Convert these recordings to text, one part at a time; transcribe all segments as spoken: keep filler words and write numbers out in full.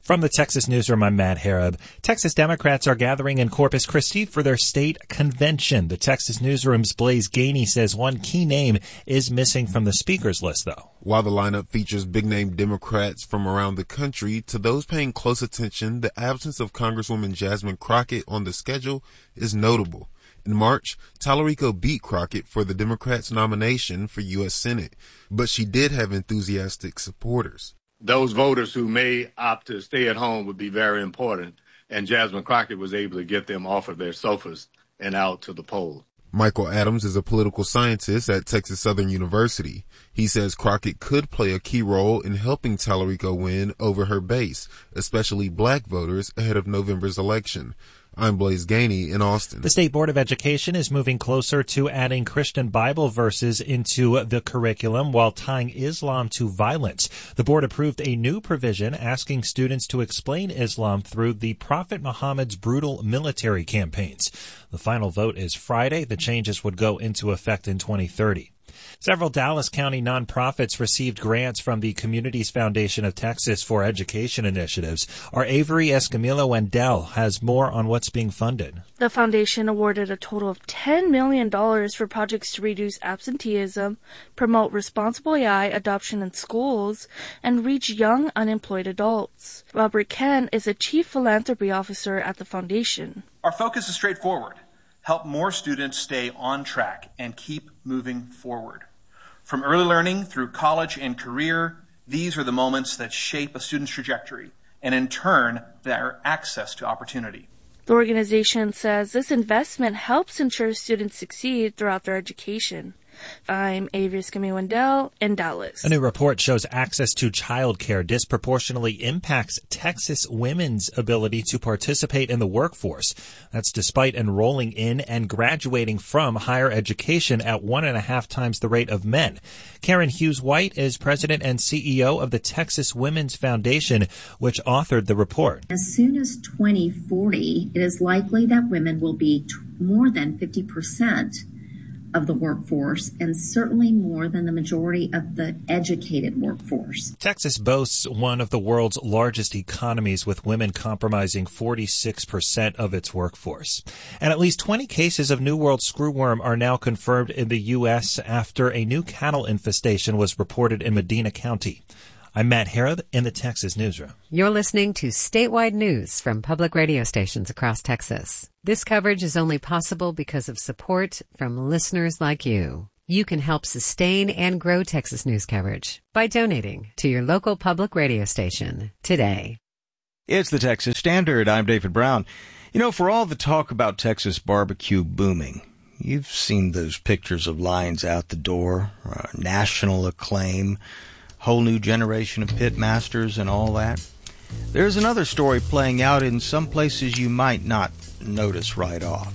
From the Texas Newsroom, I'm Matt Harab. Texas Democrats are gathering in Corpus Christi for their state convention. The Texas Newsroom's Blaise Gainey says one key name is missing from the speakers list, though. While the lineup features big-name Democrats from around the country, to those paying close attention, the absence of Congresswoman Jasmine Crockett on the schedule is notable. In March, Tallarico beat Crockett for the Democrats' nomination for U S Senate, but she did have enthusiastic supporters. Those voters who may opt to stay at home would be very important, and Jasmine Crockett was able to get them off of their sofas and out to the polls. Michael Adams is a political scientist at Texas Southern University. He says Crockett could play a key role in helping Tallarico win over her base, especially black voters, ahead of November's election. I'm Blaise Gainey in Austin. The State Board of Education is moving closer to adding Christian Bible verses into the curriculum while tying Islam to violence. The board approved a new provision asking students to explain Islam through the Prophet Muhammad's brutal military campaigns. The final vote is Friday. The changes would go into effect in twenty thirty. Several Dallas County nonprofits received grants from the Communities Foundation of Texas for education initiatives. Our Avery Escamillo Wendell has more on what's being funded. The foundation awarded a total of ten million dollars for projects to reduce absenteeism, promote responsible A I adoption in schools, and reach young unemployed adults. Robert Ken is a chief philanthropy officer at the foundation. Our focus is straightforward. Help more students stay on track and keep moving forward. From early learning through college and career, these are the moments that shape a student's trajectory and in turn their access to opportunity. The organization says this investment helps ensure students succeed throughout their education. I'm Avery Escamillo Wendell in Dallas. A new report shows access to child care disproportionately impacts Texas women's ability to participate in the workforce. That's despite enrolling in and graduating from higher education at one and a half times the rate of men. Karen Hughes White is president and C E O of the Texas Women's Foundation, which authored the report. As soon as twenty forty, it is likely that women will be t- more than fifty percent of the workforce, and certainly more than the majority of the educated workforce. Texas boasts one of the world's largest economies, with women comprising forty-six percent of its workforce. And at least twenty cases of New World screwworm are now confirmed in the U S after a new cattle infestation was reported in Medina County. I'm Matt Harab in the Texas Newsroom. You're listening to statewide news from public radio stations across Texas. This coverage is only possible because of support from listeners like you. You can help sustain and grow Texas news coverage by donating to your local public radio station today. It's the Texas Standard. I'm David Brown. You know, for all the talk about Texas barbecue booming, you've seen those pictures of lines out the door, uh, national acclaim, whole new generation of pit masters and all that. There's another story playing out in some places you might not notice right off.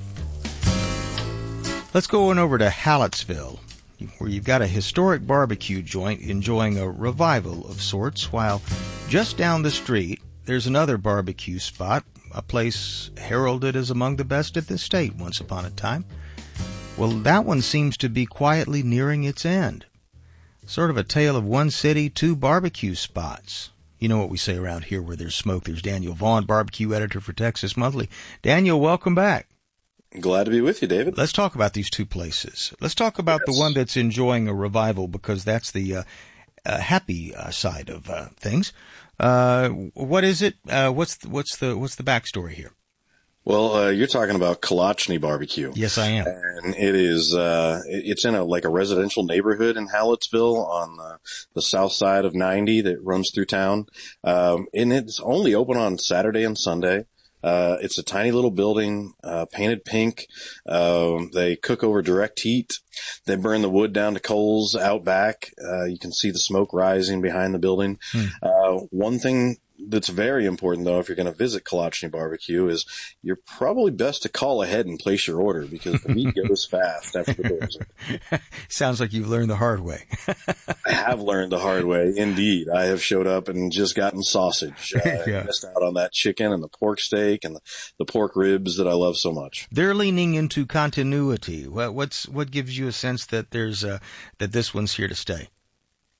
Let's go on over to Hallettsville, where you've got a historic barbecue joint enjoying a revival of sorts, while just down the street there's another barbecue spot, a place heralded as among the best of the state once upon a time. Well, that one seems to be quietly nearing its end. Sort of a tale of one city, two barbecue spots. You know what we say around here, where there's smoke, there's Daniel Vaughn, barbecue editor for Texas Monthly. Daniel, welcome back. Glad to be with you, David. Let's talk about these two places. Let's talk about yes. the one that's enjoying a revival, because that's the uh, uh, happy uh, side of uh, things. Uh, what is it? Uh, what's the, what's the what's the backstory here? Well, uh, you're talking about Kolochny Barbecue. Yes, I am. And it is, uh, it's in a, like a residential neighborhood in Hallettsville on the, the south side of ninety that runs through town. Um, and it's only open on Saturday and Sunday. Uh, it's a tiny little building, uh, painted pink. Um, they cook over direct heat. They burn the wood down to coals out back. Uh, you can see the smoke rising behind the building. Hmm. Uh, one thing that's very important, though, if you're going to visit Kolochny Barbecue, is you're probably best to call ahead and place your order, because the meat goes fast after the doors open. Sounds like you've learned the hard way. I have learned the hard way, indeed. I have showed up and just gotten sausage. Uh, yeah. I missed out on that chicken and the pork steak and the, the pork ribs that I love so much. They're leaning into continuity. What, what's what gives you a sense that there's uh, that this one's here to stay?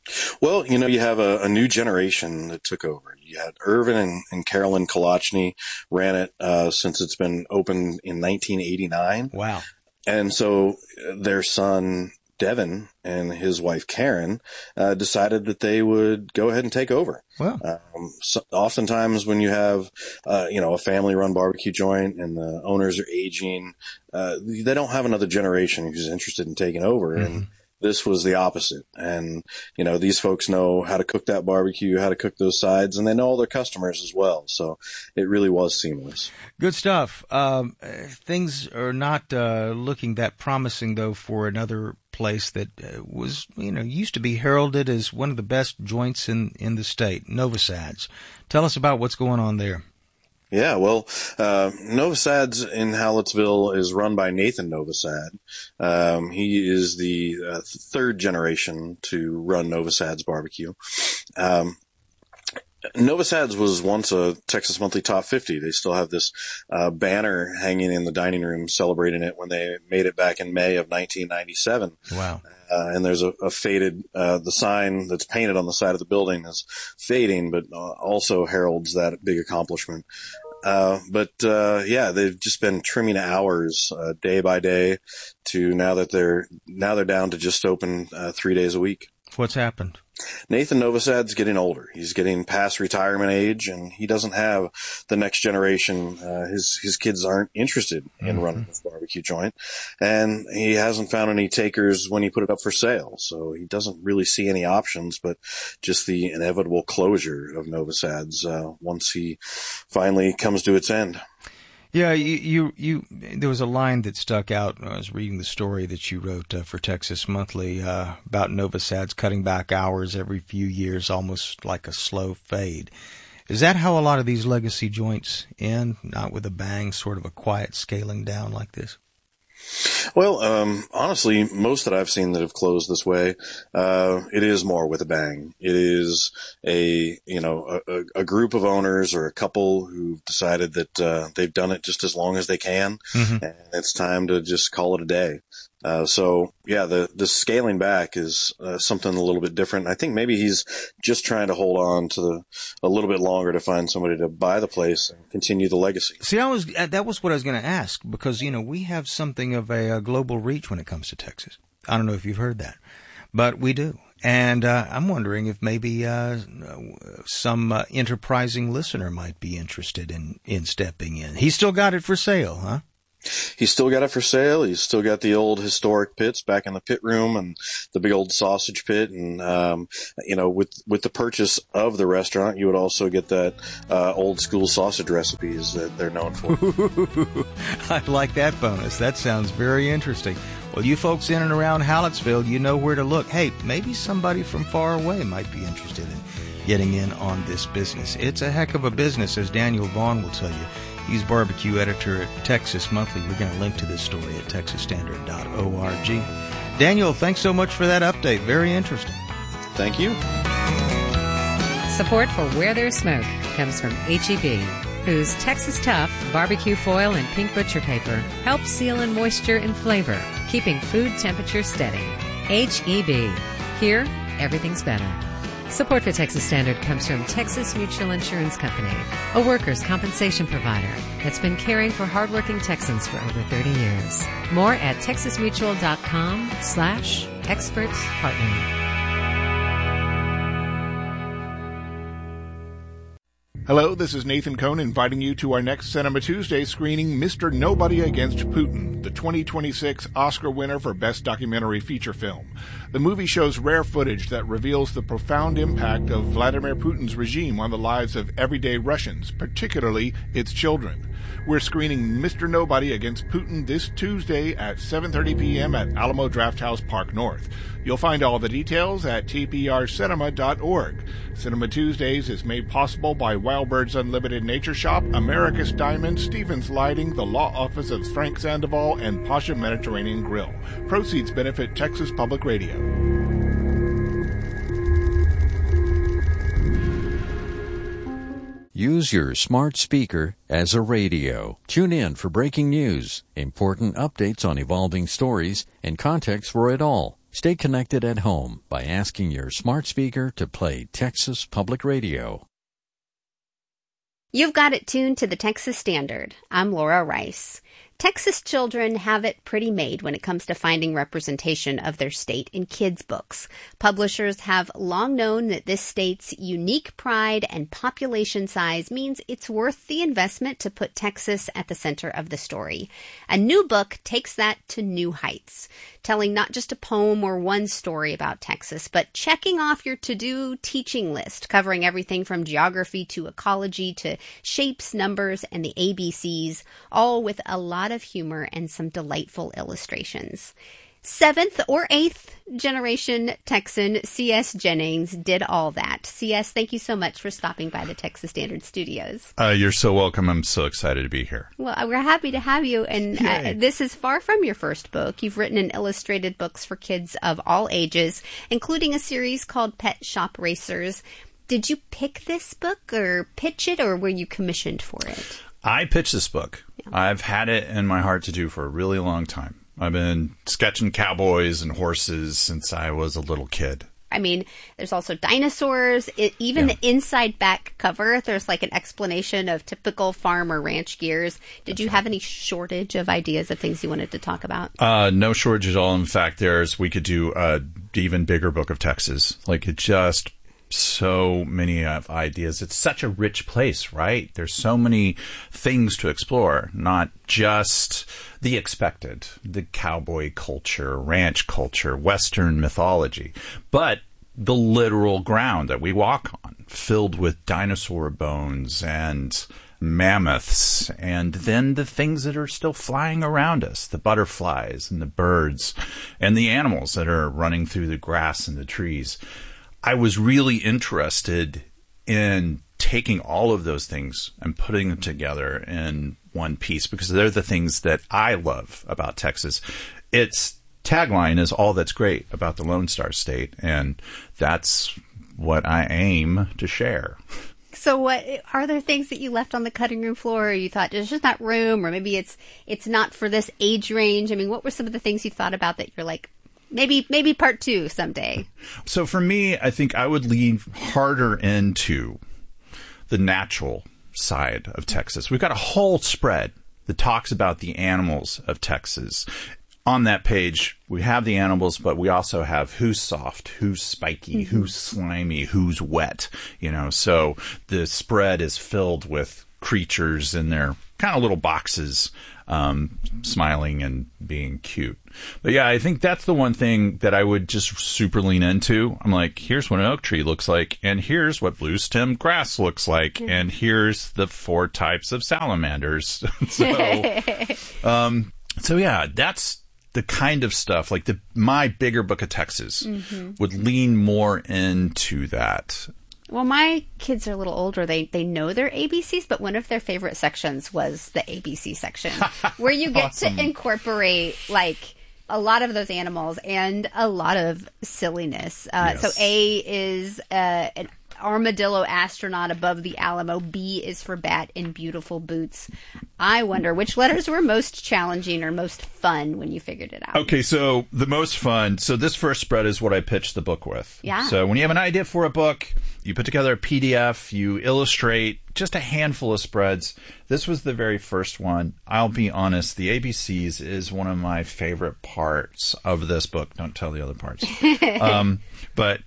Well, you know, you have a, a new generation that took over. You had Irvin and, and Carolyn Kolachny ran it uh, since it's been opened in nineteen eighty-nine. Wow. And so their son, Devin, and his wife, Karen, uh, decided that they would go ahead and take over. Wow. Um, so oftentimes when you have, uh, you know, a family-run barbecue joint and the owners are aging, uh, they don't have another generation who's interested in taking over. Mm-hmm. And this was the opposite. And, you know, these folks know how to cook that barbecue, how to cook those sides, and they know all their customers as well. So it really was seamless. Good stuff. Um, things are not uh, looking that promising, though, for another place that uh, was, you know, used to be heralded as one of the best joints in, in the state, Novosad's. Tell us about what's going on there. Yeah, well, uh, Novosad's in Hallettsville is run by Nathan Novosad. Um, he is the uh, third generation to run Novosad's barbecue. Um, Novosad's was once a Texas Monthly Top fifty. They still have this uh, banner hanging in the dining room celebrating it when they made it back in May of nineteen ninety-seven. Wow. Uh, and there's a, a faded, uh, the sign that's painted on the side of the building is fading, but uh, also heralds that big accomplishment. Uh, but, uh, yeah, they've just been trimming hours, uh, day by day to now that they're, now they're down to just open, uh, three days a week. What's happened? Nathan Novosad's getting older. He's getting past retirement age, and he doesn't have the next generation. Uh, his his kids aren't interested in mm-hmm. running this barbecue joint, and he hasn't found any takers when he put it up for sale. So he doesn't really see any options, but just the inevitable closure of Novosad's uh, once he finally comes to its end. Yeah, you, you, you, there was a line that stuck out when I was reading the story that you wrote uh, for Texas Monthly uh, about Novosad's cutting back hours every few years, almost like a slow fade. Is that how a lot of these legacy joints end? Not with a bang, sort of a quiet scaling down like this? Well, um, honestly, most that I've seen that have closed this way, uh, it is more with a bang. It is a, you know, a, a group of owners or a couple who've decided that, uh, they've done it just as long as they can. Mm-hmm. And it's time to just call it a day. Uh, so yeah, the, the scaling back is uh, something a little bit different. I think maybe he's just trying to hold on to the, a little bit longer to find somebody to buy the place and continue the legacy. See, I was, that was what I was going to ask, because, you know, we have something of a, a global reach when it comes to Texas. I don't know if you've heard that, but we do. And, uh, I'm wondering if maybe, uh, some, uh, enterprising listener might be interested in, in stepping in. He's still got it for sale, huh? He's still got it for sale. He's still got the old historic pits back in the pit room and the big old sausage pit. And, um, you know, with, with the purchase of the restaurant, you would also get that, uh, old school sausage recipes that they're known for. I like that bonus. That sounds very interesting. Well, you folks in and around Hallettsville, you know where to look. Hey, maybe somebody from far away might be interested in getting in on this business. It's a heck of a business, as Daniel Vaughn will tell you. He's barbecue editor at Texas Monthly. We're going to link to this story at texas standard dot org. Daniel, thanks so much for that update. Very interesting. Thank you. Support for Where There's Smoke comes from H E B, whose Texas Tough barbecue foil and pink butcher paper help seal in moisture and flavor, keeping food temperature steady. H E B. Here, everything's better. Support for Texas Standard comes from Texas Mutual Insurance Company, a workers' compensation provider that's been caring for hardworking Texans for over thirty years. More at texasmutual.com slash experts partner. Hello, this is Nathan Cohn inviting you to our next Cinema Tuesday screening, Mister Nobody Against Putin, the twenty twenty-six Oscar winner for Best Documentary Feature Film. The movie shows rare footage that reveals the profound impact of Vladimir Putin's regime on the lives of everyday Russians, particularly its children. We're screening Mister Nobody Against Putin this Tuesday at seven thirty p.m. at Alamo Drafthouse Park North. You'll find all the details at t p r cinema dot org. Cinema Tuesdays is made possible by Wild Birds Unlimited Nature Shop, America's Diamond, Stevens Lighting, the Law Office of Frank Sandoval, and Pasha Mediterranean Grill. Proceeds benefit Texas Public Radio. Use your smart speaker as a radio. Tune in for breaking news, important updates on evolving stories, and context for it all. Stay connected at home by asking your smart speaker to play Texas Public Radio. You've got it tuned to the Texas Standard. I'm Laura Rice. Texas children have it pretty made when it comes to finding representation of their state in kids' books. Publishers have long known that this state's unique pride and population size means it's worth the investment to put Texas at the center of the story. A new book takes that to new heights, telling not just a poem or one story about Texas, but checking off your to-do teaching list, covering everything from geography to ecology to shapes, numbers, and the A B Cs, all with a lot of humor and some delightful illustrations. Seventh or eighth generation Texan C S. Jennings did all that. C S, thank you so much for stopping by the Texas Standard Studios. Uh, you're so welcome. I'm so excited to be here. Well, we're happy to have you. And uh, this is far from your first book. You've written and illustrated books for kids of all ages, including a series called Pet Shop Racers. Did you pick this book or pitch it, or were you commissioned for it? I pitched this book. Yeah. I've had it in my heart to do for a really long time. I've been sketching cowboys and horses since I was a little kid. I mean, there's also dinosaurs. It, even yeah. the inside back cover, there's like an explanation of typical farm or ranch gears. Did That's you right. have any shortage of ideas of things you wanted to talk about? Uh, no shortage at all. In fact, there's we could do a even bigger book of Texas. Like it just so many uh, ideas. It's such a rich place, right? There's so many things to explore, not just the expected, the cowboy culture, ranch culture, Western mythology, but the literal ground that we walk on, filled with dinosaur bones and mammoths, and then the things that are still flying around us, the butterflies and the birds and the animals that are running through the grass and the trees. I was really interested in taking all of those things and putting them together in one piece because they're the things that I love about Texas. Its tagline is all that's great about the Lone Star State, and that's what I aim to share. So what are there things that you left on the cutting room floor, or you thought there's just not room, or maybe it's it's not for this age range? I mean, what were some of the things you thought about that you're like, Maybe maybe part two someday? So for me, I think I would lean harder into the natural side of Texas. We've got a whole spread that talks about the animals of Texas. On that page, we have the animals, but we also have who's soft, who's spiky, mm-hmm. who's slimy, who's wet. You know, so the spread is filled with creatures in their kind of little boxes, um, smiling and being cute. But yeah, I think that's the one thing that I would just super lean into. I'm like, here's what an oak tree looks like, and here's what blue stem grass looks like, mm-hmm. and here's the four types of salamanders. so, um, so yeah, that's the kind of stuff, like the my bigger book of Texas mm-hmm. would lean more into that. Well, my kids are a little older. They they know their A B Cs, but one of their favorite sections was the A B C section, where you get awesome. to incorporate like a lot of those animals and a lot of silliness. Uh, yes. So A is uh, an armadillo astronaut above the Alamo. B is for bat in beautiful boots. I wonder which letters were most challenging or most fun when you figured it out. Okay, so the most fun. So this first spread is what I pitched the book with. Yeah. So when you have an idea for a book, you put together a P D F, you illustrate just a handful of spreads. This was the very first one. I'll be honest, the A B Cs is one of my favorite parts of this book. Don't tell the other parts. um, but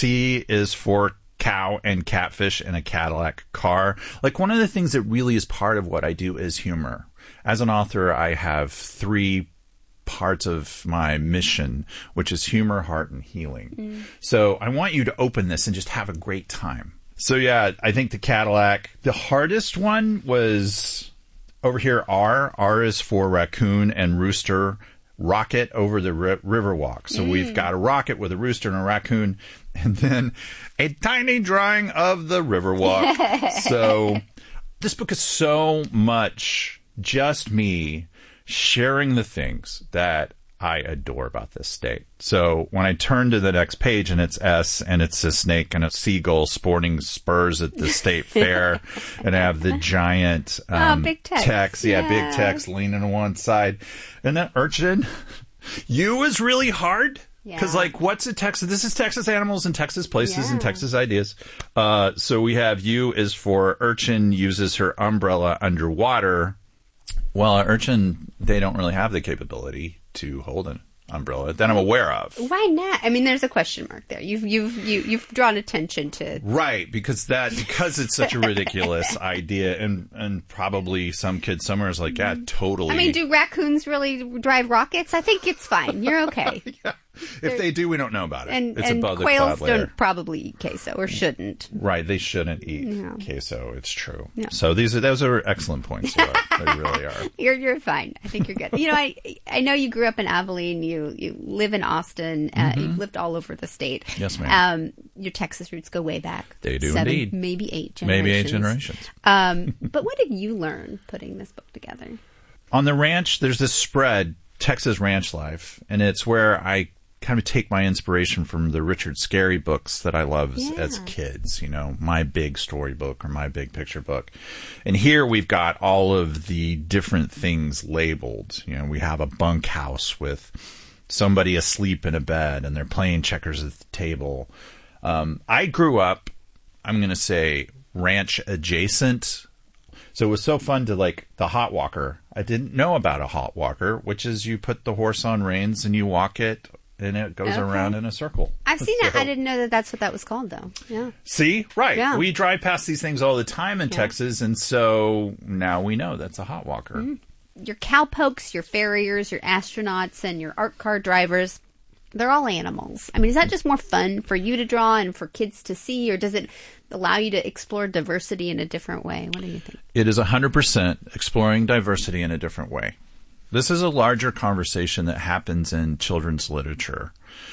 C is for cow and catfish in a Cadillac car. Like, one of the things that really is part of what I do is humor. As an author, I have three parts of my mission, which is humor, heart, and healing. Mm. So I want you to open this and just have a great time. So yeah, I think the Cadillac, the hardest one was over here, R. R is for raccoon and rooster. Rocket over the ri- Riverwalk. So mm. we've got a rocket with a rooster and a raccoon, and then a tiny drawing of the Riverwalk. So this book is so much just me sharing the things that I adore about this state. So when I turn to the next page and it's S and it's a snake and a seagull sporting spurs at the state fair, and I have the giant um, oh, big text. text. Yeah, yeah, big text leaning on one side. And that urchin, you is really hard. Because, yeah. like, what's a Texas? This is Texas animals and Texas places yeah. and Texas ideas. Uh, so we have U is for urchin uses her umbrella underwater. Well, an urchin, they don't really have the capability to hold an umbrella that I'm aware of. Why not? I mean, there's a question mark there. You've you've you, you've drawn attention to right because that because it's such a ridiculous idea, and and probably some kid somewhere is like, yeah, totally. I mean, do raccoons really drive rockets? I think it's fine. You're okay. yeah. If they do, we don't know about it. And, it's and above the quails cloud layer. don't probably eat queso or shouldn't. Right, they shouldn't eat no. queso. It's true. No. So these are those are excellent points. Laura. They really are. You're you're fine. I think you're good. You know, I I know you grew up in Abilene. You you live in Austin. Uh, mm-hmm. You've lived all over the state. Yes, ma'am. Um, your Texas roots go way back. They do Seven, indeed. Maybe eight generations. Maybe eight generations. Um, but what did you learn putting this book together? On the ranch, there's this spread, Texas Ranch Life, and it's where I kind of take my inspiration from the Richard Scarry books that I loved yeah. as kids, you know, my big storybook or my big picture book. And here we've got all of the different things labeled. You know, we have a bunkhouse with somebody asleep in a bed and they're playing checkers at the table. Um, I grew up, I'm going to say, ranch adjacent. So it was so fun to like the hot walker. I didn't know about a hot walker, which is you put the horse on reins and you walk it and it goes okay. around in a circle. I've seen so, it. I didn't know that that's what that was called, though. Yeah. See? Right. Yeah. We drive past these things all the time in yeah. Texas, and so now we know that's a hot walker. Mm-hmm. Your cowpokes, your farriers, your astronauts, and your art car drivers, they're all animals. I mean, is that just more fun for you to draw and for kids to see, or does it allow you to explore diversity in a different way? What do you think? It is one hundred percent exploring diversity in a different way. This is a larger conversation that happens in children's literature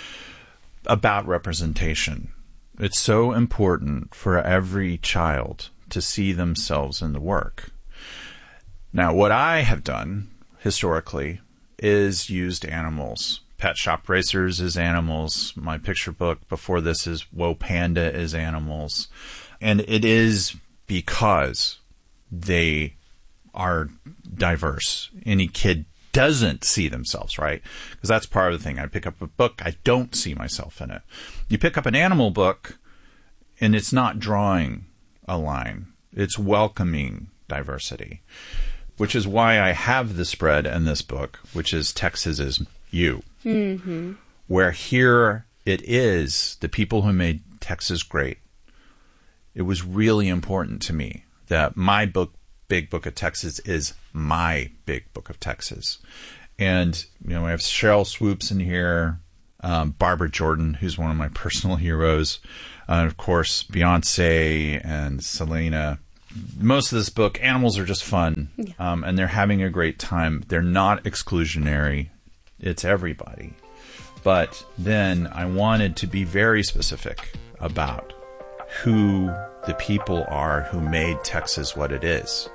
about representation. It's so important for every child to see themselves in the work. Now, what I have done historically is used animals. Pet Shop Racers is animals. My picture book before this is Whoa Panda is animals. And it is because they are diverse. Any kid doesn't see themselves, right? Because that's part of the thing. I pick up a book, I don't see myself in it. You pick up an animal book, and it's not drawing a line. It's welcoming diversity, which is why I have the spread in this book, which is Texas is You. Mm-hmm. Where here it is the people who made Texas great. It was really important to me that my book, Big Book of Texas, is my Big Book of Texas. And, you know, we have Cheryl Swoops in here, um, Barbara Jordan, who's one of my personal heroes, uh, and of course, Beyonce and Selena. Most of this book, animals are just fun, yeah. um, and they're having a great time. They're not exclusionary. It's everybody. But then I wanted to be very specific about who the people are who made Texas what it is.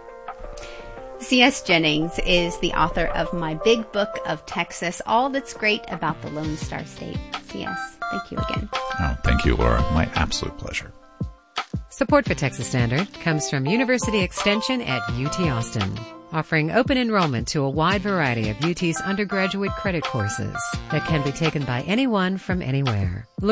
C S. Jennings is the author of My Big Book of Texas, All That's Great About the Lone Star State. C S, thank you again. Oh, thank you, Laura. My absolute pleasure. Support for Texas Standard comes from University Extension at U T Austin, offering open enrollment to a wide variety of U T's undergraduate credit courses that can be taken by anyone from anywhere.